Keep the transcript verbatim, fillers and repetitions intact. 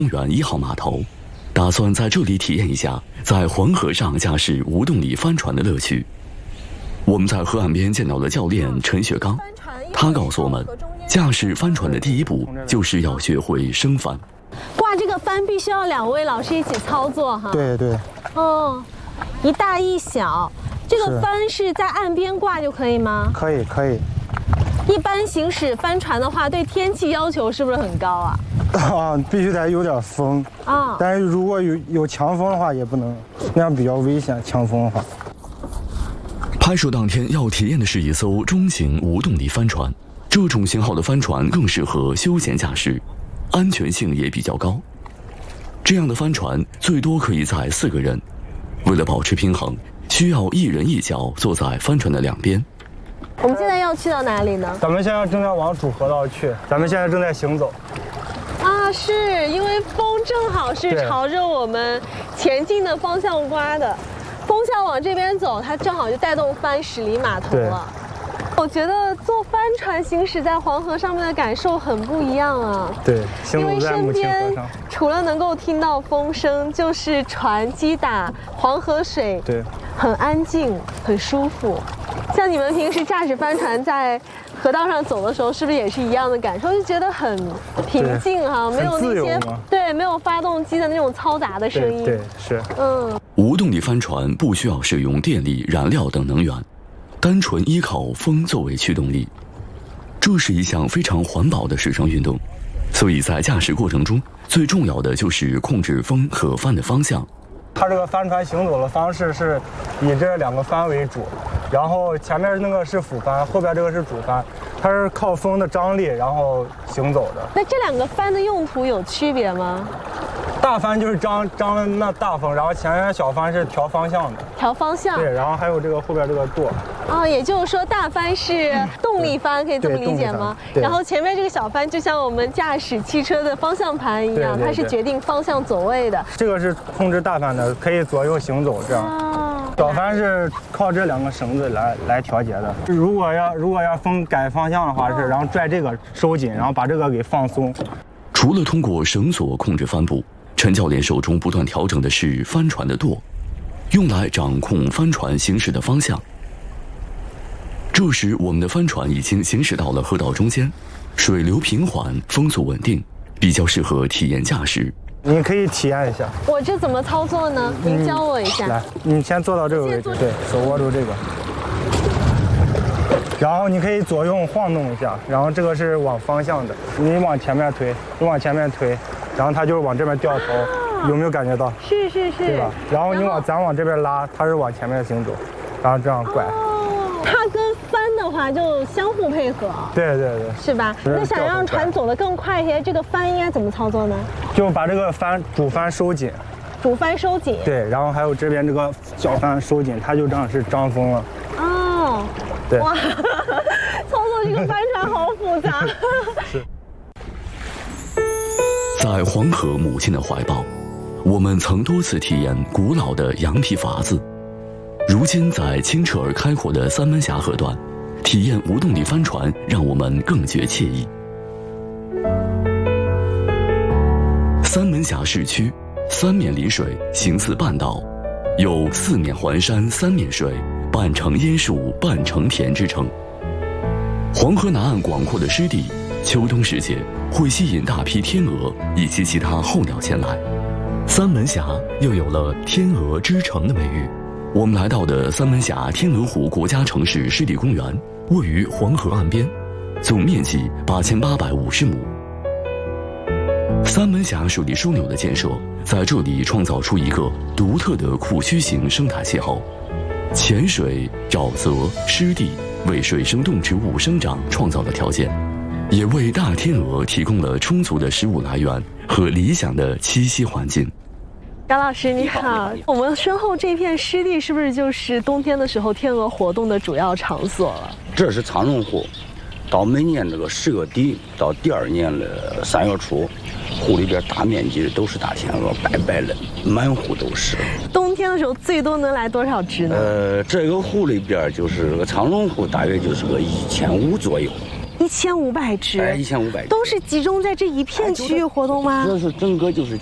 公园一号码头，打算在这里体验一下在黄河上驾驶无动力帆船的乐趣。我们在河岸边见到了教练陈学刚，他告诉我们，驾驶帆船的第一步就是要学会升帆。 挂这个帆必须要两位老师一起操作哈。 对对。 哦，一大一小，这个帆是在岸边挂就可以吗？ 可以可以。 一般行驶帆船的话，对天气要求是不是很高啊？ 啊，必须得有点风啊。但是如果有有强风的话，也不能，那样比较危险。强风的话。 拍摄当天要体验的是一艘中型无动力帆船，这种型号的帆船更适合休闲驾驶，安全性也比较高。这样的帆船最多可以载四个人，为了保持平衡，需要一人一脚坐在帆船的两边。 我们现在要去到哪里呢？ 咱们现在正在往主河道去，咱们现在正在行走。 啊，是因为风正好是朝着我们前进的方向刮的，风向往这边走，它正好就带动帆驶离码头了。我觉得坐帆船行驶在黄河上面的感受很不一样啊。 对， 因为身边除了能够听到风声，就是船击打黄河水， 对， 很安静，很舒服。像你们平时驾驶帆船在河道上走的时候，是不是也是一样的感受？就觉得很平静哈、啊，没有那些对，没有发动机的那种嘈杂的声音。 对，对是。 嗯，无动力帆船不需要使用电力、燃料等能源。单纯依靠风作为驱动力，这是一项非常环保的水上运动，所以在驾驶过程中，最重要的就是控制风和帆的方向。 它这个帆船行走的方式是以这两个帆为主，然后前面那个是辅帆，后边这个是主帆，它是靠风的张力然后行走的。 那这两个帆的用途有区别吗？ 大帆就是张张那大风，然后前面小帆是调方向的。 调方向。 对，然后还有这个后边这个舵。 哦，也就是说大帆是动力帆，可以这么理解吗？然后前面这个小帆就像我们驾驶汽车的方向盘一样，它是决定方向走位的。 这个是控制大帆的，可以左右行走这样。哦。小帆是靠这两个绳子来来调节的。如果要如果要风改方向的话是，然后拽这个收紧，然后把这个给放松。 除了通过绳索控制帆布，陈教练手中不断调整的是帆船的舵，用来掌控帆船行驶的方向。这时，我们的帆船已经行驶到了河道中间，水流平缓，风速稳定，比较适合体验驾驶。 你可以体验一下。 我这怎么操作呢？您教我一下。 嗯、来，你先坐到这个位置，对手握住这个，然后你可以左右晃动一下，然后这个是往方向的，你往前面推，你往前面推，然后它就是往这边掉头。啊、有没有感觉到？ 是是是， 对吧？然后你往咱往这边拉，它是往前面行走，然后这样拐。 哦，它跟帆的话就相互配合。 对对对， 是吧？那想让船走得更快一些，这个帆应该怎么操作呢？ 就把这个帆主帆收紧， 主帆收紧。 对，然后还有这边这个小帆收紧，它就这样是张风了。 哦， 对， 哇，操作这个帆船好复杂。 是。 在黄河母亲的怀抱，我们曾多次体验古老的羊皮筏子。如今在清澈而开阔的三门峡河段，体验无动力帆船让我们更觉惬意。三门峡市区三面临水，形似半岛，有四面环山三面水，半城烟树半城田之称。黄河南岸广阔的湿地，秋冬时节会吸引大批天鹅以及其他候鸟前来。三门峡又有了天鹅之城的美誉。我们来到的三门峡天鹅湖国家城市湿地公园，位于黄河岸边，总面积八千八百五十亩。三门峡水利枢纽的建设，在这里创造出一个独特的库区型生态气候，浅水、沼泽、湿地为水生动植物生长创造了条件，也为大天鹅提供了充足的食物来源和理想的栖息环境。 高老师你好，我们身后这片湿地是不是就是冬天的时候天鹅活动的主要场所了？ 这是长绒湖，到每年这个十月底到第二年的三月初，湖里边大面积的都是大天鹅，白白的，满湖都是。 冬天的时候最多能来多少只呢？ 呃，这个湖里边就是个长绒湖，大约就是个一千五左右。 一千五百只， 哎，一千五百只， 都是集中在这一片区域活动吗？ 这是整个就是